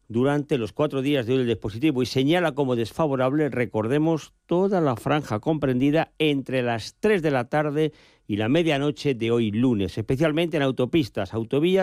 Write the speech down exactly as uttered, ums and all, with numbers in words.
durante los cuatro días de hoy el dispositivo y señala como desfavorable, recordemos, toda la franja comprendida entre las tres de la tarde y la medianoche de hoy lunes, especialmente en autopistas, autovías